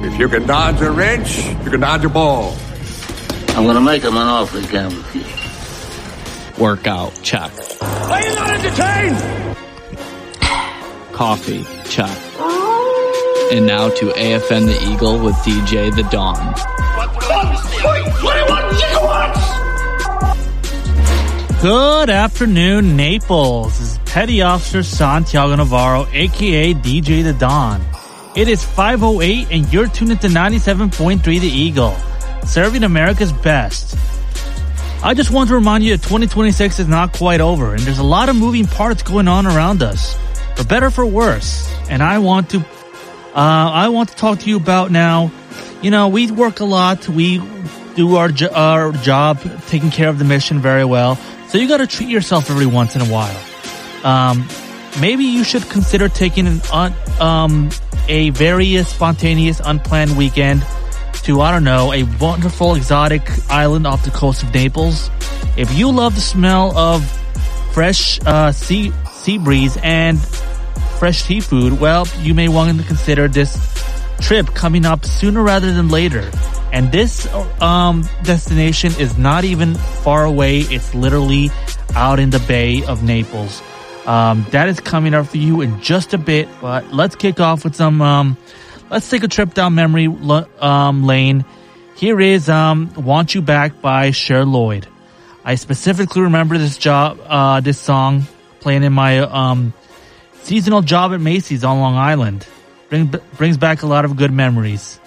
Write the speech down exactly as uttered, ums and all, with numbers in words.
If you can dodge a wrench, you can dodge a ball. I'm going to make him an offer he can't refuse. Workout, check. Are you not entertained? Coffee, check. And now to A F N the Eagle with D J The Dawn. twenty-one gigawatts! Good afternoon, Naples. This is Petty Officer Santiago Navarro, a k a. D J The Dawn. It is five oh eight and you're tuned into ninety-seven point three The Eagle, serving America's best. I just want to remind you that twenty twenty-six is not quite over and there's a lot of moving parts going on around us, for better or for worse. And I want to, uh, I want to talk to you about now, you know, we work a lot, we do our, jo- our job, taking care of the mission very well. So you got to treat yourself every once in a while. Um, maybe you should consider taking an un, um, a very spontaneous, unplanned weekend to, I don't know, a wonderful exotic island off the coast of Naples. If you love the smell of fresh uh, sea sea breeze and fresh seafood, well, you may want to consider this trip coming up sooner rather than later. And this um, destination is not even far away. It's literally out in the Bay of Naples. Um, that is coming up for you in just a bit. But let's kick off with some, um, let's take a trip down memory um, lane. Here is um, Want You Back by Cher Lloyd. I specifically remember this job, uh, this song playing in my um, seasonal job at Macy's on Long Island. Bring, brings back a lot of good memories.